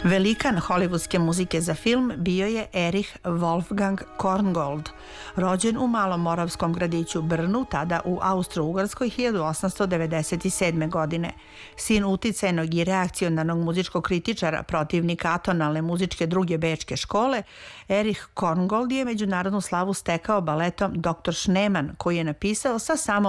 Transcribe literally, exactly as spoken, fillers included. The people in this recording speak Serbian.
Velikan hollywoodske muzike za film bio je Erich Wolfgang Korngold, rođen u malom moravskom gradiću Brnu, tada u Austro-Ugarskoj hiljadu osamsto devedeset sedme. godine. Sin uticajnog i reakcionarnog muzičkog kritičara, protivnika atonalne muzičke druge bečke škole, Erich Korngold je međunarodnu slavu stekao baletom doktor Schneemann, koji je napisao sa samo